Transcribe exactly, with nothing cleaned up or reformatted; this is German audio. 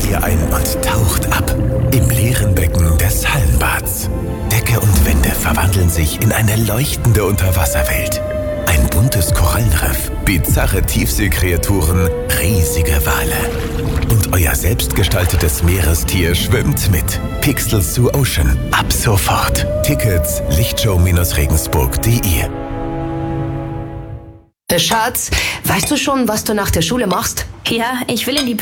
ihr ein und taucht ab im leeren Becken des Hallenbads. Decke und Wände verwandeln sich in eine leuchtende Unterwasserwelt. Ein buntes Korallenriff, bizarre Tiefseekreaturen, riesige Wale. Und euer selbstgestaltetes Meerestier schwimmt mit. Pixels to Ocean. Ab sofort. Tickets lichtshow-regensburg punkt de. Schatz, weißt du schon, was du nach der Schule machst? Ja, ich will in die